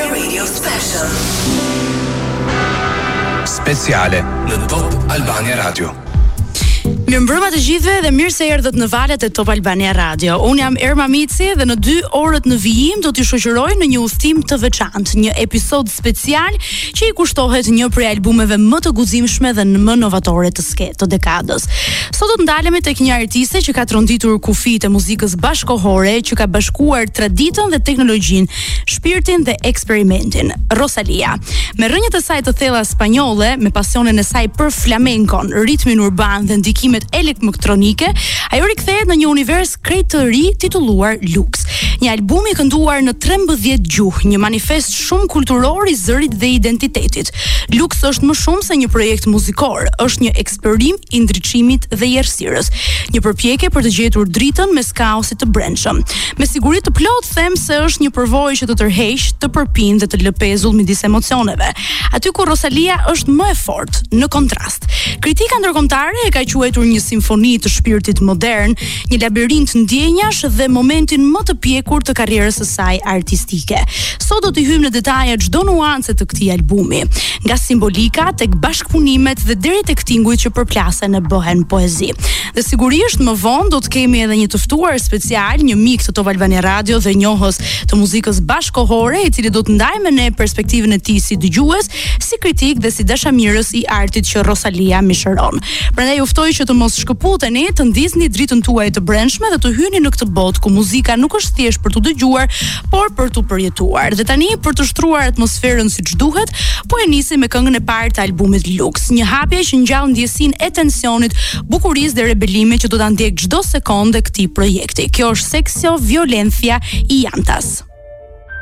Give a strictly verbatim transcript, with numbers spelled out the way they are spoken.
Radio Special. Speciale në Top Albania Radio. Mirëmbrëma të gjithëve dhe mirë se erdhët në valët e Top Albania Radio. Unë jam Erma Mici dhe në dy orët në vijim do t'ju shoqëroj në një udhtim të veçantë, një episod special që i kushtohet një prej albumeve më të guximshme dhe më novatore të ske të dekadës. Sot do të ndalemi tek një artiste që ka tronditur kufit e muzikës bashkohore, që ka bashkuar traditën dhe teknologjinë, shpirtin dhe eksperimentin. Rosalia, me rrënjët e saj të thella spanjolle, me pasionin e saj për flamenkon, ritmin urban dhe ndikimet elektronike, ajo rikthehet në një univers krejt të ri titulluar Lux. Një album i kënduar në trembëdhjetë gjuhë, një manifest shumë kulturor i zërit dhe identitetit. Lux është më shumë se një projekt muzikor, është një eksperim i ndriçimit dhe errësirës, një përpjekje për të gjetur dritën mes kaosit të brendshëm. Me siguri të plot them se është një përvojë që të tërheq, të përpinë dhe të lë pezull midis emocioneve. Aty ku Rosalia është më e fortë, në kontrast. Kritika ndërkombëtare e ka quajtur një simfoni të shpirtit modern, një labirint ndjenjash dhe momentin më të pjekur të karrierës së saj artistike. Sot do të hyjmë në detaje çdo nuance të këtij albumi, nga simbolika tek bashkëpunimet dhe deri tek tingujt që përplasen e bëhen poezi. Dhe sigurisht më vonë do të kemi edhe një të ftuar special, një mik të Top Albania Radio dhe njohës të muzikës bashkohore, i cili do të ndajë me ne perspektivën e tij si dëgjues, si kritik dhe si dashamirës i artit që Rosalia mishëron. Prandaj ju ftoj që të mos shkëputeni, të ndisni dritën tuaj të brendshme dhe të hyni në këtë botë ku muzika nuk është thjesht për të dëgjuar, por për të përjetuar. Dhe tani, për të shtruar atmosferën siç duhet, po e nisi me këngën e parë të albumit Lux, një hapje që ngjall ndjesinë e tensionit, bukurisë dhe rebelimit që do ta ndjek çdo sekondë këtij projekti. Kjo është Sexo Violencia i Jantas.